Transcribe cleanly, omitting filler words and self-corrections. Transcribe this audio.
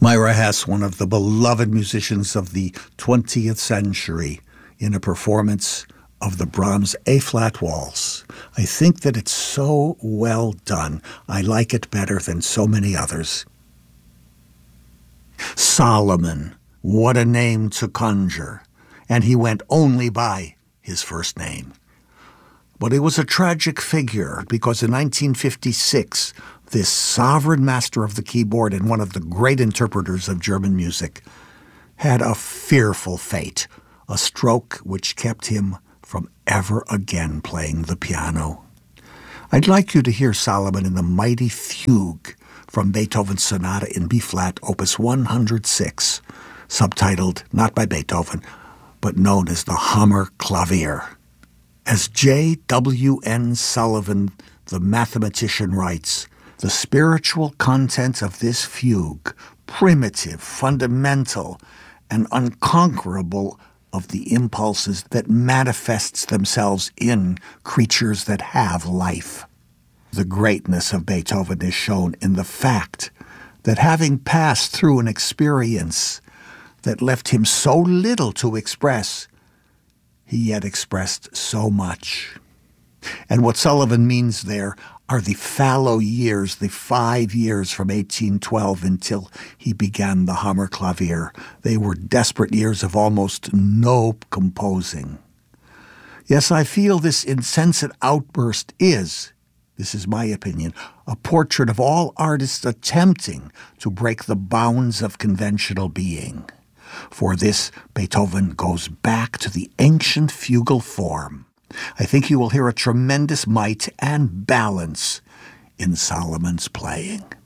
Myra Hess, one of the beloved musicians of the 20th century, in a performance of the Brahms A-flat Waltz. I think that it's so well done. I like it better than so many others. Solomon, what a name to conjure, and he went only by his first name. But he was a tragic figure because in 1956, this sovereign master of the keyboard and one of the great interpreters of German music had a fearful fate, a stroke which kept him from ever again playing the piano. I'd like you to hear Solomon in the mighty fugue from Beethoven's Sonata in B-flat, Opus 106, subtitled, not by Beethoven, but known as the Hammerklavier. As J.W.N. Sullivan, the mathematician, writes, the spiritual content of this fugue, primitive, fundamental, and unconquerable of the impulses that manifests themselves in creatures that have life. The greatness of Beethoven is shown in the fact that having passed through an experience that left him so little to express, he yet expressed so much. And what Sullivan means there are the fallow years, the 5 years from 1812 until he began the Hammerklavier. They were desperate years of almost no composing. Yes, I feel this insensate outburst is, this is my opinion, a portrait of all artists attempting to break the bounds of conventional being. For this, Beethoven goes back to the ancient fugal form. I think you will hear a tremendous might and balance in Solomon's playing.